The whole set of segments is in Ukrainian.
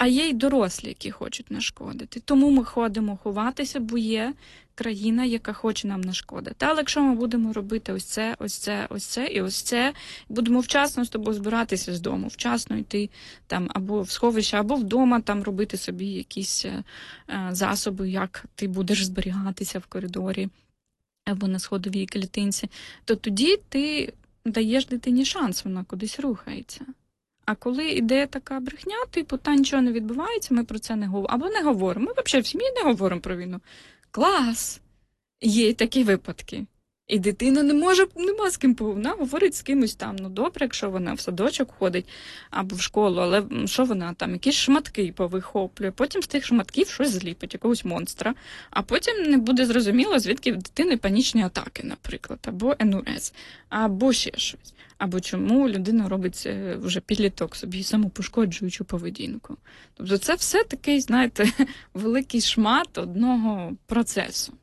а є й дорослі, які хочуть нашкодити. Тому ми ходимо ховатися, бо є країна, яка хоче нам нашкодити. Але якщо ми будемо робити ось це, ось це, ось це і ось це, будемо вчасно з тобою збиратися з дому, вчасно йти там або в сховище, або вдома там робити собі якісь засоби, як ти будеш зберігатися в коридорі або на сходовій клітинці, то тоді ти даєш дитині шанс, вона кудись рухається. А коли йде така брехня, типу, та нічого не відбувається, ми про це не говоримо. Або не говоримо. Ми взагалі в сім'ї не говоримо про війну. Клас! Є й такі випадки. І дитина нема з ким, вона говорить з кимось там. Ну добре, якщо вона в садочок ходить або в школу, але що вона там, якісь шматки повихоплює, потім з тих шматків щось зліпить, якогось монстра, а потім не буде зрозуміло, звідки в дитини панічні атаки, наприклад, або НУС, або ще щось. Або чому людина робить вже підліток собі самопошкоджуючу поведінку. Тобто це все такий, знаєте, великий шмат одного процесу.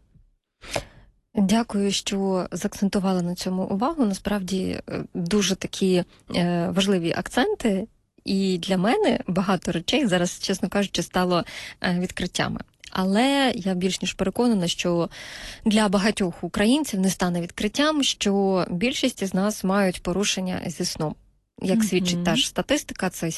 Дякую, що заакцентували на цьому увагу. Насправді дуже такі важливі акценти. І для мене багато речей зараз, чесно кажучи, стало відкриттями. Але я більш ніж переконана, що для багатьох українців не стане відкриттям, що більшість із нас мають порушення зі сном. Як свідчить та ж статистика, це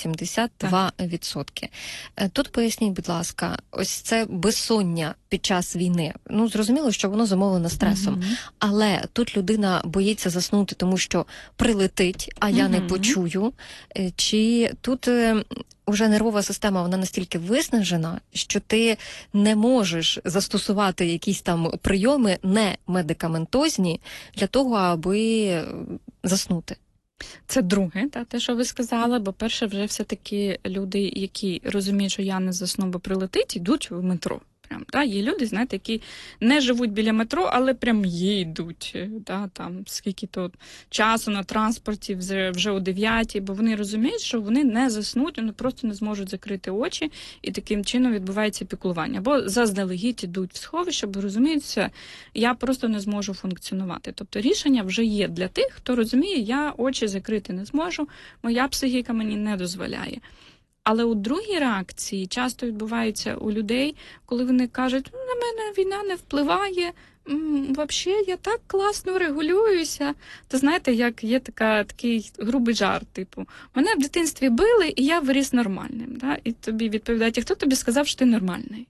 72%. Тут поясніть, будь ласка, ось це безсоння під час війни. Ну, зрозуміло, що воно замовлено стресом. Але тут людина боїться заснути, тому що прилетить, а я не почую. Чи тут уже нервова система, вона настільки виснажена, що ти не можеш застосувати якісь там прийоми не медикаментозні для того, аби заснути? Це друге, те, що ви сказали, бо перше вже все-таки люди, які розуміють, що я не засну, бо прилетить, йдуть в метро. Прям, є люди, знаєте, які не живуть біля метро, але прям їдуть, там скільки-то часу на транспорті, вже о 9, бо вони розуміють, що вони не заснуть, вони просто не зможуть закрити очі, і таким чином відбувається піклування. Або заздалегідь ідуть в сховище, бо розуміють, все, я просто не зможу функціонувати. Тобто рішення вже є для тих, хто розуміє, я очі закрити не зможу, моя психіка мені не дозволяє. Але у другій реакції часто відбуваються у людей, коли вони кажуть, на мене війна не впливає, взагалі я так класно регулююся. То знаєте, як є такий грубий жарт, типу, мене в дитинстві били, і я виріс нормальним. Да? І тобі відповідають, хто тобі сказав, що ти нормальний?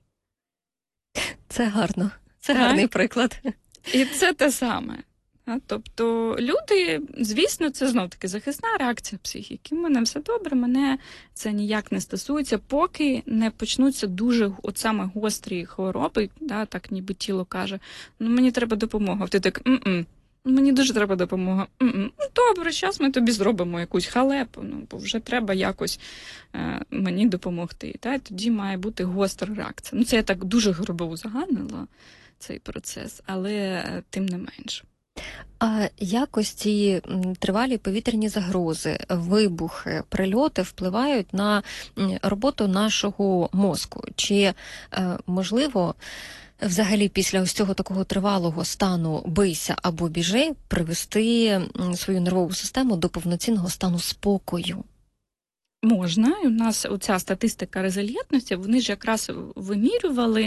Це гарно, це гарний приклад. І це те саме. Тобто люди, звісно, це знов-таки захисна реакція психіки. У мене все добре, мене це ніяк не стосується, поки не почнуться дуже саме гострі хвороби, так ніби тіло каже, мені треба допомога. Ти так, мені дуже треба допомога. Добре, зараз ми тобі зробимо якусь халепу, бо вже треба якось мені допомогти. Тоді має бути гостра реакція. Це я так дуже грубо узагальнила цей процес, але тим не менше. А як ось ці тривалі повітряні загрози, вибухи, прильоти впливають на роботу нашого мозку? Чи можливо взагалі після ось цього такого тривалого стану бийся або біжи привести свою нервову систему до повноцінного стану спокою? Можна. І у нас оця статистика резильєнтності, вони ж якраз вимірювали,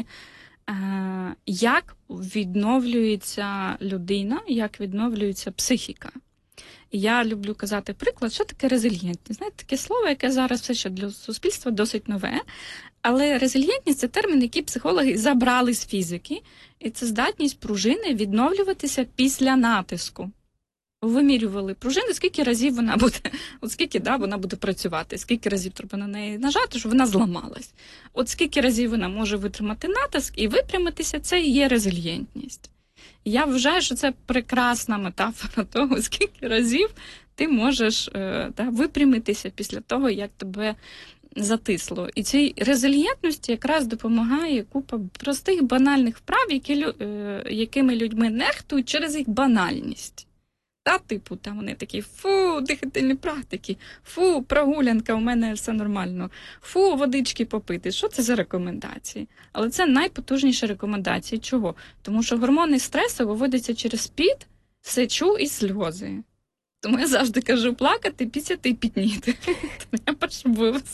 як відновлюється людина, як відновлюється психіка. І я люблю казати приклад, що таке резильєнтність. Знаєте, таке слово, яке зараз все ще для суспільства досить нове, але резильєнтність – це термін, який психологи забрали з фізики, і це здатність пружини відновлюватися після натиску. Вимірювали пружини, скільки разів вона буде, вона буде працювати, скільки разів треба на неї нажати, щоб вона зламалась. От скільки разів вона може витримати натиск і випрямитися, це і є резильєнтність. Я вважаю, що це прекрасна метафора того, скільки разів ти можеш випрямитися після того, як тебе затисло. І цій резильєнтності якраз допомагає купа простих банальних вправ, якими людьми нехтують через їх банальність. Там вони такі, дихательні практики, прогулянка, у мене все нормально, водички попити. Що це за рекомендації? Але це найпотужніші рекомендації. Чого? Тому що гормони стресу виводяться через піт, сечу і сльози. Тому я завжди кажу, плакати, пісяти і пітніти. Я прошу вивести.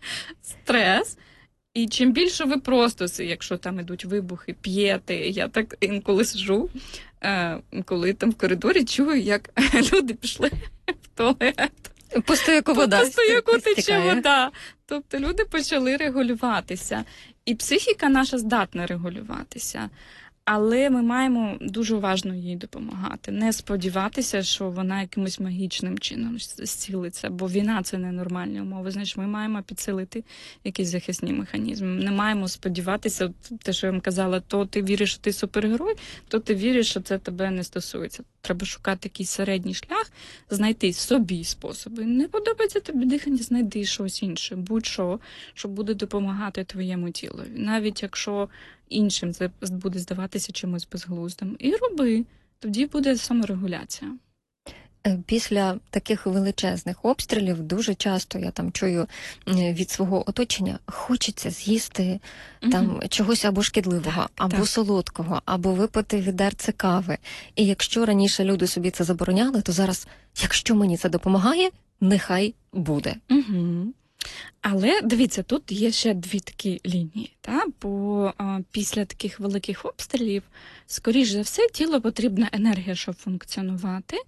стрес. І чим більше ви просто, якщо там ідуть вибухи, п'єте, я так інколи сиджу, коли там в коридорі чую, як люди пішли в туалет. По стояку вода. По стояку тече вода. Тобто люди почали регулюватися. І психіка наша здатна регулюватися. Але ми маємо дуже уважно їй допомагати. Не сподіватися, що вона якимось магічним чином зцілиться, бо війна – це ненормальні умови. Значить, ми маємо підсилити якісь захисні механізми. Не маємо сподіватися, те, що я вам казала, то ти віриш, що ти супергерой, то ти віриш, що це тебе не стосується. Треба шукати якийсь середній шлях, знайти собі способи. Не подобається тобі дихання, знайди щось інше, будь-що, що буде допомагати твоєму тілу. Навіть якщо іншим це буде здаватися чимось безглуздим. І роби. Тоді буде саморегуляція. Після таких величезних обстрілів дуже часто я там чую від свого оточення, хочеться з'їсти там чогось або шкідливого, або солодкого, або випити відерце кави. І якщо раніше люди собі це забороняли, то зараз, якщо мені це допомагає, нехай буде. Але, дивіться, тут є ще дві такі лінії. Бо після таких великих обстрілів, скоріш за все, тілу потрібна енергія, щоб функціонувати.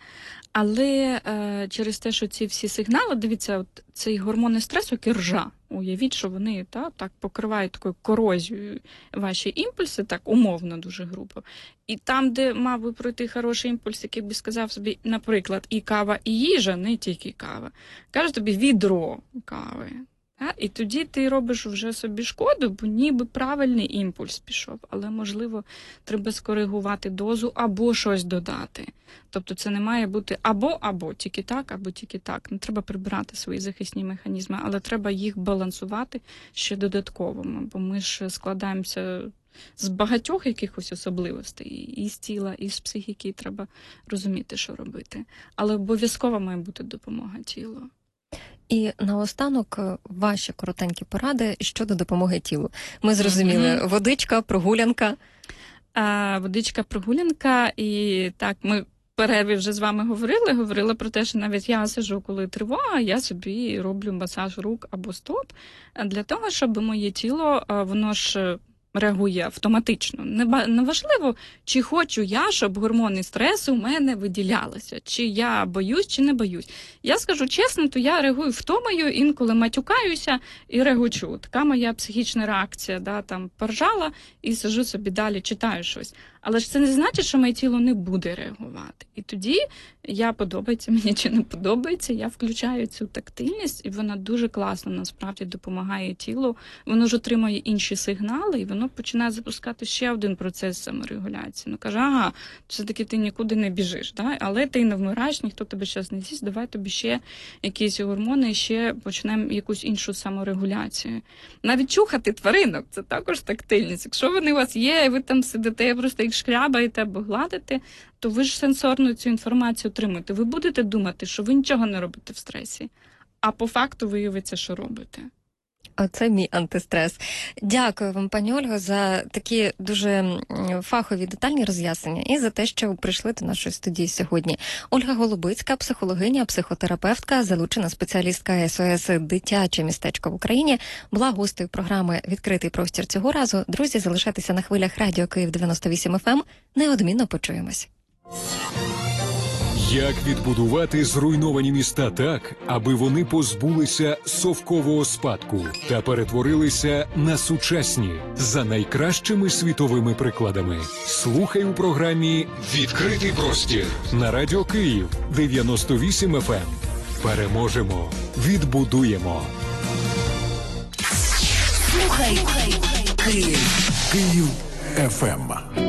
Але через те, що ці всі сигнали, дивіться, от цей гормони стресу, як і ржа. Уявіть, що вони так покривають такою корозією ваші імпульси, так умовно дуже грубо. І там, де мав би пройти хороший імпульс, який би сказав собі, наприклад, і кава, і їжа, не тільки кава. Каже тобі відро кави. І тоді ти робиш вже собі шкоду, бо ніби правильний імпульс пішов, але, можливо, треба скоригувати дозу або щось додати. Тобто це не має бути або тільки так, або тільки так. Не треба прибирати свої захисні механізми, але треба їх балансувати ще додатково, бо ми ж складаємося з багатьох якихось особливостей, і з тіла, і з психіки, треба розуміти, що робити. Але обов'язково має бути допомога тілу. І наостанок ваші коротенькі поради щодо допомоги тілу. Ми зрозуміли, водичка, прогулянка. Водичка, прогулянка, і так, ми в перерві вже з вами говорили про те, що навіть я сиджу, коли тривога, я собі роблю масаж рук або стоп, для того, щоб моє тіло, воно ж реагує автоматично. Не важливо, чи хочу я, щоб гормони стресу у мене виділялися, чи я боюсь, чи не боюсь. Я скажу чесно, то я реагую втомою, інколи матюкаюся і регочу. Така моя психічна реакція, там поржала і сижу собі далі, читаю щось. Але ж це не значить, що моє тіло не буде реагувати. І тоді подобається мені чи не подобається, я включаю цю тактильність, і вона дуже класно насправді допомагає тілу. Воно ж отримує інші сигнали, і воно починає запускати ще один процес саморегуляції. Каже, все-таки ти нікуди не біжиш, але ти не вмираєш, ніхто тебе зараз не з'їсть, давай тобі ще якісь гормони, ще почнемо якусь іншу саморегуляцію. Навіть чухати тваринок – це також тактильність. Якщо вони у вас є, і ви там сидите, просто їх шкрябаєте або гладите, то ви ж сенсорно цю інформацію отримуєте. Ви будете думати, що ви нічого не робите в стресі, а по факту виявиться, що робите. Оце мій антистрес. Дякую вам, пані Ольго, за такі дуже фахові, детальні роз'яснення і за те, що ви прийшли до нашої студії сьогодні. Ольга Голубицька, психологиня, психотерапевтка, залучена спеціалістка СОС «Дитяче містечко» в Україні, була гостею програми «Відкритий простір» цього разу. Друзі, залишайтеся на хвилях Радіо Київ 98 FM. Неодмінно почуємось. Як відбудувати зруйновані міста так, аби вони позбулися совкового спадку та перетворилися на сучасні за найкращими світовими прикладами? Слухай у програмі «Відкритий простір» на Радіо Київ 98 FM. Переможемо, відбудуємо. Слухай Київ. Київ FM.